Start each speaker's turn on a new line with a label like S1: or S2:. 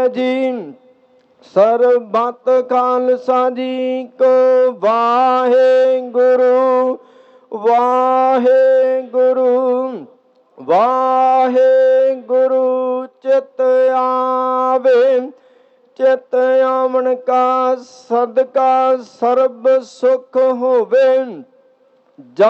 S1: ਜੀ। ਸਰਬੱਤ ਖਾਲਸਾ ਜੀ ਕੋ ਵਾਹਿਗੁਰੂ ਵਾਹਿਗੁਰੂ ਵਾਹਿਗੁਰੂ। ਚਿਤ ਆਵੇ ਚਿਤ ਆਵਣ ਕਾ ਸਦਕਾ ਸਰਬ ਸੁਖ ਹੋਵੇ।